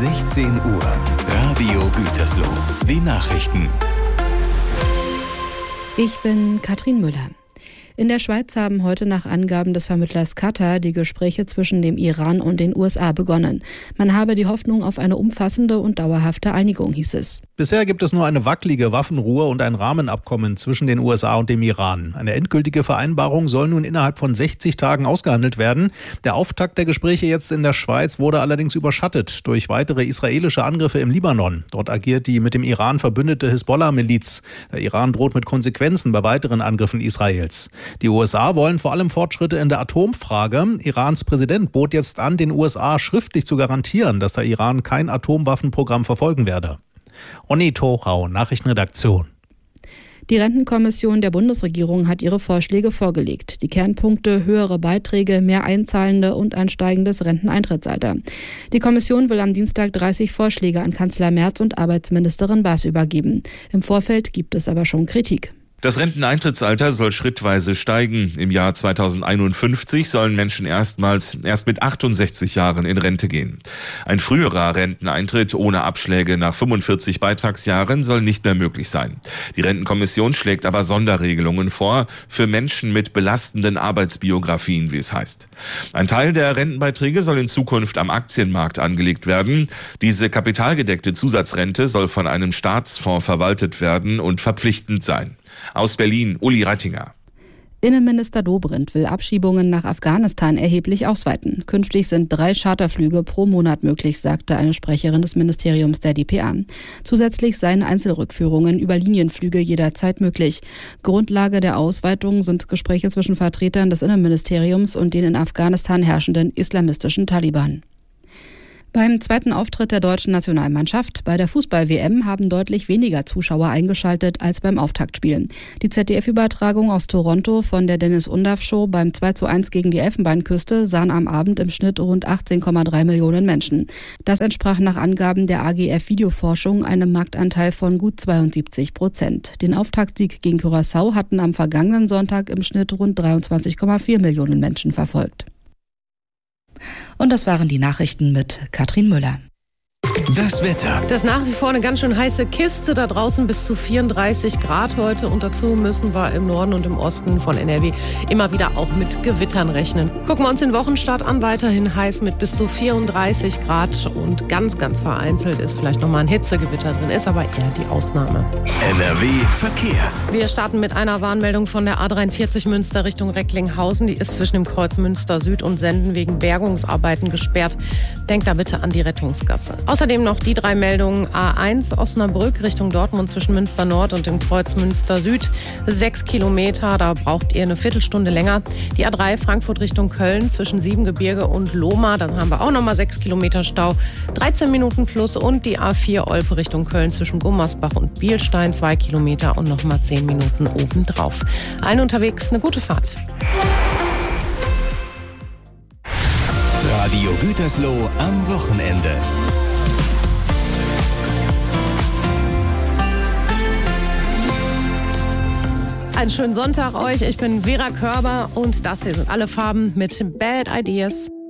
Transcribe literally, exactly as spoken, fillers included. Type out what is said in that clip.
sechzehn Uhr. Radio Gütersloh. Die Nachrichten. Ich bin Katrin Müller. In der Schweiz haben heute nach Angaben des Vermittlers Qatar die Gespräche zwischen dem Iran und den U S A begonnen. Man habe die Hoffnung auf eine umfassende und dauerhafte Einigung, hieß es. Bisher gibt es nur eine wackelige Waffenruhe und ein Rahmenabkommen zwischen den U S A und dem Iran. Eine endgültige Vereinbarung soll nun innerhalb von sechzig Tagen ausgehandelt werden. Der Auftakt der Gespräche jetzt in der Schweiz wurde allerdings überschattet durch weitere israelische Angriffe im Libanon. Dort agiert die mit dem Iran verbündete Hisbollah-Miliz. Der Iran droht mit Konsequenzen bei weiteren Angriffen Israels. Die U S A wollen vor allem Fortschritte in der Atomfrage. Irans Präsident bot jetzt an, den U S A schriftlich zu garantieren, dass der Iran kein Atomwaffenprogramm verfolgen werde. Onni Tochau, Nachrichtenredaktion. Die Rentenkommission der Bundesregierung hat ihre Vorschläge vorgelegt. Die Kernpunkte: höhere Beiträge, mehr Einzahlende und ein steigendes Renteneintrittsalter. Die Kommission will am Dienstag dreißig Vorschläge an Kanzler Merz und Arbeitsministerin Baas übergeben. Im Vorfeld gibt es aber schon Kritik. Das Renteneintrittsalter soll schrittweise steigen. Im Jahr zweitausendeinundfünfzig sollen Menschen erstmals erst mit achtundsechzig Jahren in Rente gehen. Ein früherer Renteneintritt ohne Abschläge nach fünfundvierzig Beitragsjahren soll nicht mehr möglich sein. Die Rentenkommission schlägt aber Sonderregelungen vor für Menschen mit belastenden Arbeitsbiografien, wie es heißt. Ein Teil der Rentenbeiträge soll in Zukunft am Aktienmarkt angelegt werden. Diese kapitalgedeckte Zusatzrente soll von einem Staatsfonds verwaltet werden und verpflichtend sein. Aus Berlin, Uli Reitinger. Innenminister Dobrindt will Abschiebungen nach Afghanistan erheblich ausweiten. Künftig sind drei Charterflüge pro Monat möglich, sagte eine Sprecherin des Ministeriums der D P A. Zusätzlich seien Einzelrückführungen über Linienflüge jederzeit möglich. Grundlage der Ausweitung sind Gespräche zwischen Vertretern des Innenministeriums und den in Afghanistan herrschenden islamistischen Taliban. Beim zweiten Auftritt der deutschen Nationalmannschaft bei der Fußball-W M haben deutlich weniger Zuschauer eingeschaltet als beim Auftaktspiel. Die Z D F-Übertragung aus Toronto von der Dennis-Undaff-Show beim zwei zu eins gegen die Elfenbeinküste sahen am Abend im Schnitt rund achtzehn Komma drei Millionen Menschen. Das entsprach nach Angaben der A G F Videoforschung einem Marktanteil von gut zweiundsiebzig Prozent. Den Auftaktsieg gegen Curaçao hatten am vergangenen Sonntag im Schnitt rund dreiundzwanzig Komma vier Millionen Menschen verfolgt. Und das waren die Nachrichten mit Katrin Müller. Das Wetter. Das ist nach wie vor eine ganz schön heiße Kiste. Da draußen bis zu vierunddreißig Grad heute. Und dazu müssen wir im Norden und im Osten von N R W immer wieder auch mit Gewittern rechnen. Gucken wir uns den Wochenstart an. Weiterhin heiß mit bis zu vierunddreißig Grad. Und ganz, ganz vereinzelt ist vielleicht nochmal ein Hitzegewitter drin. Ist aber eher die Ausnahme. N R W Verkehr. Wir starten mit einer Warnmeldung von der A dreiundvierzig Münster Richtung Recklinghausen. Die ist zwischen dem Kreuz Münster Süd und Senden wegen Bergungsarbeiten gesperrt. Denkt da bitte an die Rettungsgasse. Außerdem noch die drei Meldungen: A eins Osnabrück Richtung Dortmund zwischen Münster Nord und dem Kreuz Münster Süd. Sechs Kilometer, da braucht ihr eine Viertelstunde länger. Die A drei Frankfurt Richtung Köln zwischen Siebengebirge und Lohmar. Dann haben wir auch nochmal sechs Kilometer Stau. dreizehn Minuten plus. Und die A vier Olpe Richtung Köln zwischen Gummersbach und Bielstein. Zwei Kilometer und nochmal zehn Minuten obendrauf. Allen unterwegs eine gute Fahrt. Radio Gütersloh am Wochenende. Einen schönen Sonntag euch. Ich bin Vera Körber und das hier sind alle Farben mit Bad Ideas.